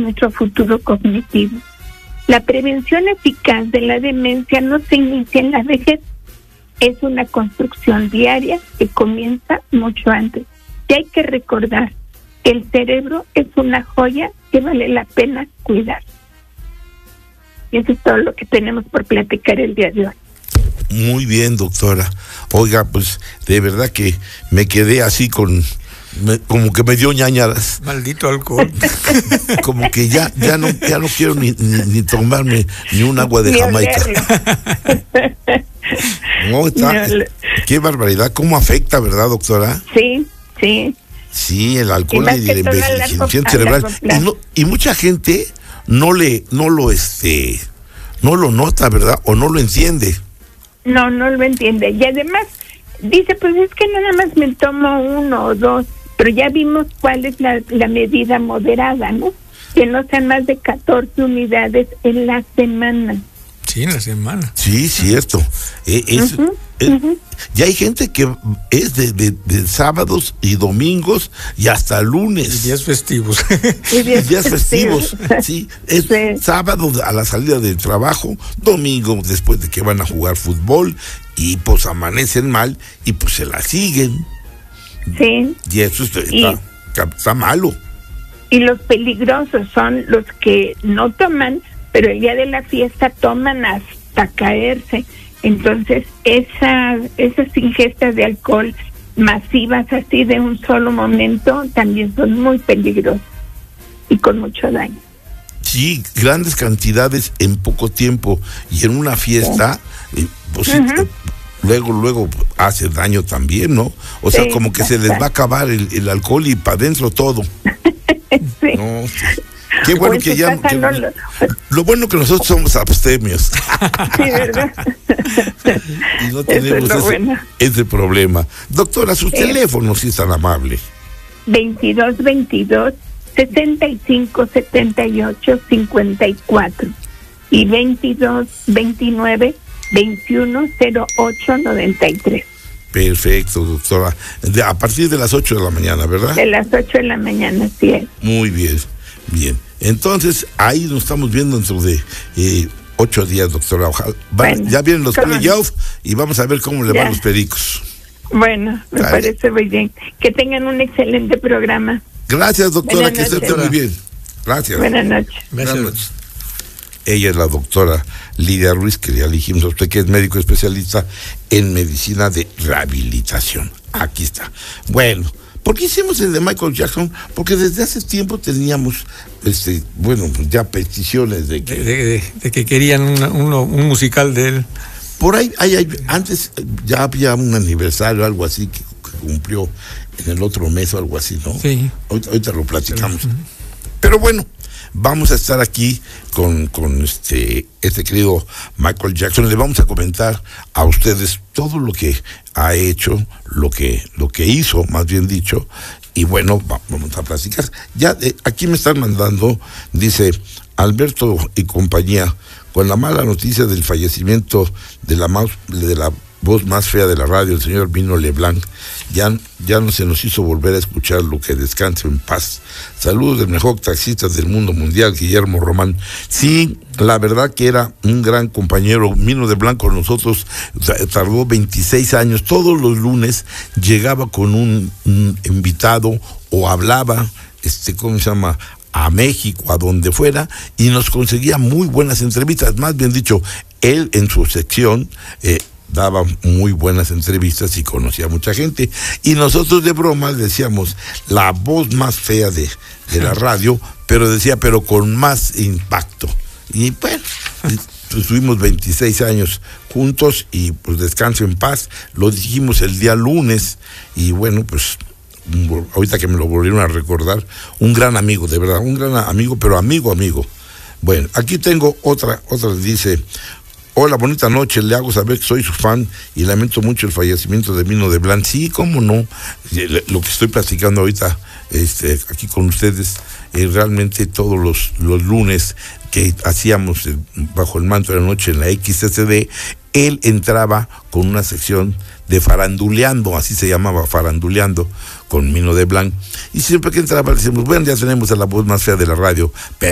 nuestro futuro cognitivo. La prevención eficaz de la demencia no se inicia en la vejez, es una construcción diaria que comienza mucho antes. Y hay que recordar que el cerebro es una joya que vale la pena cuidar. Y eso es todo lo que tenemos por platicar el día de hoy. Muy bien, doctora. Oiga, pues de verdad que me quedé así como que me dio ñañaras. Maldito alcohol. Como que ya no quiero ni tomarme ni un agua de Jamaica. No, qué barbaridad, cómo afecta, ¿verdad, doctora? Sí. Sí, el alcohol y la envejecimiento cerebral. Y mucha gente no lo nota, ¿verdad? O no lo entiende. No lo entiende. Y además dice, pues es que nada más me tomo 1 o 2, pero ya vimos cuál es la medida moderada, ¿no? Que no sean más de 14 unidades en la semana. Sí, en la semana. Sí, cierto. Y hay gente que es de sábados y domingos y hasta lunes. Y días festivos. Y días festivos, sí. Es sábado a la salida del trabajo, domingo después de que van a jugar fútbol y pues amanecen mal y pues se la siguen. Sí. Y eso está malo. Y los peligrosos son los que no toman, pero el día de la fiesta toman hasta caerse. Entonces, esas ingestas de alcohol masivas así de un solo momento también son muy peligrosas y con mucho daño. Sí, grandes cantidades en poco tiempo y en una fiesta, pues luego hace daño también, ¿no? O sea, como que se les va a acabar el alcohol y para adentro todo. Sí. No, sí. Qué bueno que ya... lo bueno que nosotros somos abstemios. Sí, ¿verdad? Y no tenemos ese problema. Doctora, su teléfono, si es tan amable. 2222-7578-54 y 2229-210893. Perfecto, doctora. A partir de las 8 de la mañana, ¿verdad? De las 8 de la mañana, sí es. Muy bien. Bien, entonces ahí nos estamos viendo dentro de 8 días, doctora. Ojalá. Bueno, ya vienen los playoffs y vamos a ver cómo le van los Pericos. Bueno, me parece muy bien. Que tengan un excelente programa. Gracias, doctora, que esté muy bien. Gracias. Buenas noches. Buenas noches. Ella es la doctora Lidia Ruiz, que ya le dijimos a usted que es médico especialista en medicina de rehabilitación. Aquí está. Bueno, ¿por qué hicimos el de Michael Jackson? Porque desde hace tiempo teníamos, ya peticiones de que querían un musical de él. Por ahí, antes ya había un aniversario, algo así, que cumplió en el otro mes o algo así, ¿no? Sí. Ahorita lo platicamos. Sí. Pero bueno, vamos a estar aquí con este querido Michael Jackson. Le vamos a comentar a ustedes todo lo que ha hecho, lo que hizo, más bien dicho, y bueno, vamos a platicar. Ya aquí me están mandando, dice Alberto y compañía, con la mala noticia del fallecimiento de la voz más fea de la radio, el señor Vino Leblanc, ya no se nos hizo volver a escucharlo, que descanse en paz. Saludos del mejor taxista del mundo mundial, Guillermo Román. Sí, la verdad que era un gran compañero. Vino Leblanc con nosotros, tardó 26 años, todos los lunes llegaba con un invitado o hablaba, ¿cómo se llama?, a México, a donde fuera, y nos conseguía muy buenas entrevistas. Más bien dicho, él en su sección daba muy buenas entrevistas y conocía a mucha gente, y nosotros de broma decíamos la voz más fea de la radio, pero con más impacto. Y bueno, estuvimos 26 años juntos y pues descanso en paz. Lo dijimos el día lunes y bueno, pues ahorita que me lo volvieron a recordar, un gran amigo, de verdad, un gran amigo, pero amigo. Bueno, aquí tengo otra dice: hola, bonita noche, le hago saber que soy su fan y lamento mucho el fallecimiento de Vino Leblanc. Sí, cómo no, lo que estoy platicando ahorita aquí con ustedes, realmente todos los lunes que hacíamos bajo el manto de la noche en la XSD, él entraba con una sección de faranduleando, así se llamaba, faranduleando, con Vino Leblanc, y siempre que entraba le decíamos, bueno, ya tenemos a la voz más fea de la radio, pero